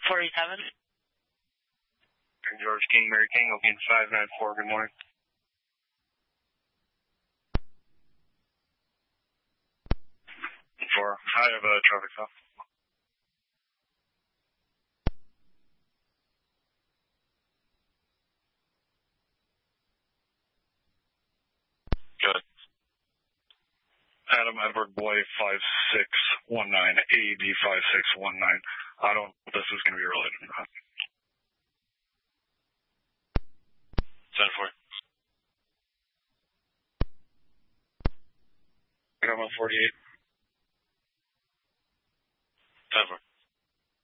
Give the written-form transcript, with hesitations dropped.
47. George King, Mary King, Oakland 594, good morning. I have a traffic stop. Good. Adam Edward Boy 5619, AED 5619. I don't know if this is going to be related or not. 10-4. I'm on 48.